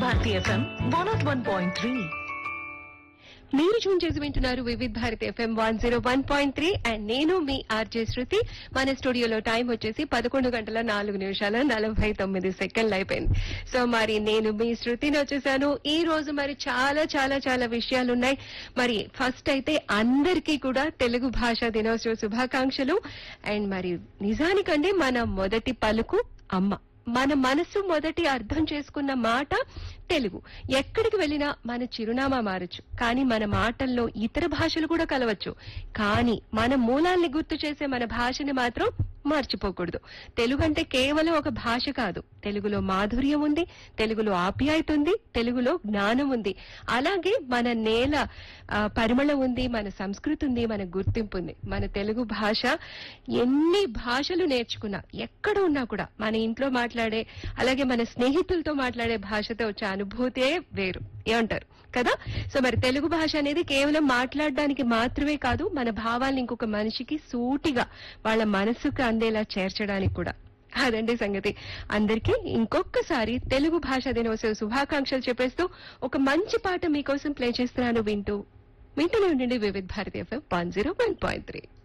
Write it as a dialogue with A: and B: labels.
A: Bharati FM 101.3.
B: మీరు tune చేసి వింటున్నారు వివిధ్ భారతి ఎఫ్ఎం 101.3 అండ్ నేను మీ ఆర్జే శృతి. మన స్టూడియోలో టైం వచ్చేసి 11:04:49 అయిపోయింది. సో మరి నేను మీ శృతిని వచ్చేసాను. ఈ రోజు మరి చాలా చాలా చాలా విషయాలున్నాయి. మరి ఫస్ట్ అయితే అందరికీ కూడా తెలుగు భాషా దినోత్సవ శుభాకాంక్షలు. అండ్ మరి నిజానికంటే మన మొదటి పలుకు అమ్మ, మన మనసు మొదటి అర్థం చేసుకున్న మాట తెలుగు. ఎక్కడికి వెళ్ళినా మన చిరునామా మారచ్చు, కానీ మన మాటల్లో ఇతర భాషలు కూడా కలవచ్చు. కానీ మన మూలాల్ని గుర్తు చేసే మన భాషని మాత్రం మర్చిపోకూడదు. తెలుగు అంటే కేవలం ఒక భాష కాదు. తెలుగులో మాధుర్యం ఉంది, తెలుగులో ఆప్యాయత ఉంది, తెలుగులో జ్ఞానం ఉంది. అలాగే మన నేల పరిమళం ఉంది, మన సంస్కృతి ఉంది, మన గుర్తింపు ఉంది. మన తెలుగు భాష ఎన్ని భాషలు నేర్చుకున్నా, ఎక్కడ ఉన్నా కూడా మన ఇంట్లో మాట్లాడే, అలాగే మన స్నేహితులతో మాట్లాడే భాషతో వచ్చే అనుభూతే వేరు. ఏమంటారు కదా? సో మరి తెలుగు భాష అనేది కేవలం మాట్లాడడానికి మాత్రమే కాదు, మన భావాల్ని ఇంకొక మనిషికి సూటిగా వాళ్ళ మనసుకు అందేలా చేర్చడానికి కూడా. అదండి సంగతి. అందరికీ ఇంకొకసారి తెలుగు భాషా దినోత్సవ శుభాకాంక్షలు చెప్పేస్తూ ఒక మంచి పాట మీకోసం ప్లే చేస్తున్నాను. వింటూనే ఉండండి వివిధ్ భారతి ఎఫ్ఎం 101.3.